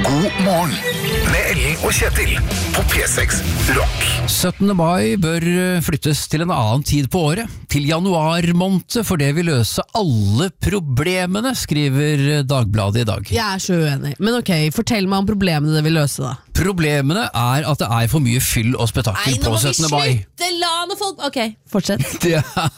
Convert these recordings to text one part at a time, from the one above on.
God morgen med Ellen og Kjetil på P6 Rock. 17. mai bør flyttes til en annen tid på året, til januar måned, for det vil løse alle problemene, skriver Dagbladet i dag. Jeg er så uenig, men ok, fortell meg om problemene det vil løse da. Problemene er at det er for mye fyll og spetakkel på 17. mai. Nei, nå må vi slutte, la noe folk... Ok, fortsett. Det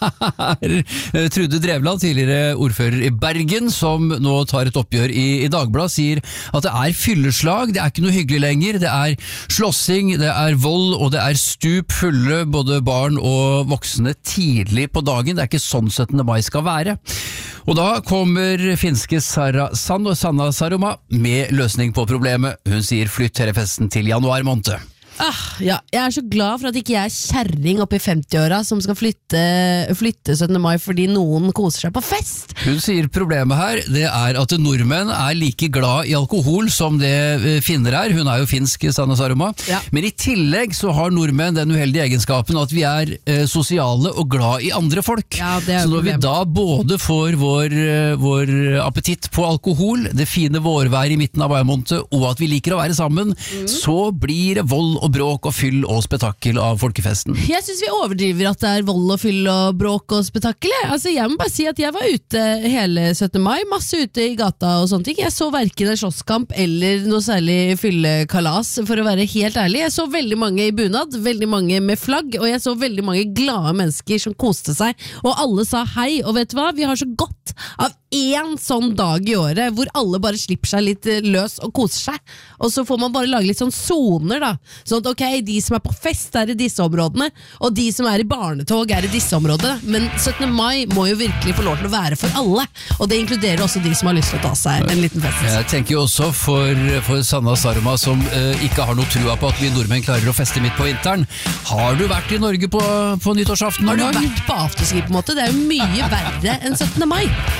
er Trude Drevland, tidligere ordfører i Bergen, som nå tar et oppgjør i Dagbladet, sier at det er fylleslag, det er ikke noe hyggelig lenger, det er slåssing, det er vold, og det er stup fulle både barn og voksne tidlig på dagen. Det er ikke sånn 17. mai skal være. Og da kommer finske Sanna Saroma med løsning på problemet. Hun sier flytt hele festen til januar måned. Ja, jeg er så glad for at ikke jeg er kjerring oppe i 50-åra som skal flytte 17. mai fordi noen koser seg på fest. Hun sier problemet her, det er at nordmenn er like glad i alkohol som det finner er. Hun er jo finsk, Sanna Saroma. Ja. Men i tillegg så har nordmenn den uheldige egenskapen at vi er sosiale og glad i andre folk. Ja, det er så når vi da både får vår appetitt på alkohol, det fine vårvær i midten av mai-måned, og at vi liker å være sammen, så blir det vold og bråk og fyll og spetakkel av folkefesten. Jeg synes vi overdriver at det er vold og fyll og bråk og spetakkel. Altså, jeg må bare si at jeg var ute hele 17. mai, masse ute i gata og sånne ting. Jeg så hverken en slåsskamp eller noe særlig fyllekalas, for å være helt ærlig. Jeg så veldig mange i bunad, veldig mange med flagg, og jeg så veldig mange glade mennesker som koste seg, og alle sa hei, og vet du hva? Vi har så godt av en sånn dag i året, hvor alle bare slipper seg litt løs og koser seg, og så får man bare lage litt sånn zoner da, sånn at ok, de som er på fest er i disse områdene, og de som er i barnetog er i disse områdene, men 17. mai må jo virkelig få lov til å være for alle, og det inkluderer også de som har lyst til å ta seg en liten fest. Jeg tenker jo også for Sanna Saroma, som ikke har noe trua på at vi nordmenn klarer å feste midt på vinteren. Har du vært i Norge på nyttårsaften? Har du vært på afterski på en måte? Det er jo mye verre enn 17. mai.